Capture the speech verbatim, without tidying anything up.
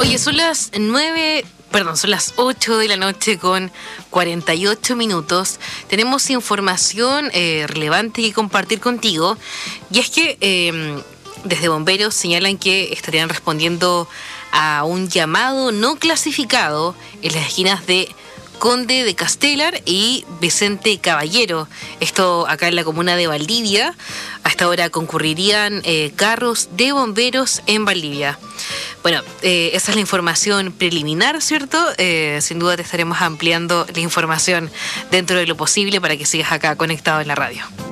Oye, son las nueve, perdón, son las ocho de la noche con cuarenta y ocho minutos. Tenemos información eh, relevante que compartir contigo. Y es que eh, desde bomberos señalan que estarían respondiendo a un llamado no clasificado en las esquinas de Conde de Castelar y Vicente Caballero. Esto acá en la comuna de Valdivia. A esta hora concurrirían eh, carros de bomberos en Valdivia. Bueno, eh, esa es la información preliminar, ¿cierto? Eh, sin duda te estaremos ampliando la información dentro de lo posible para que sigas acá conectado en la radio.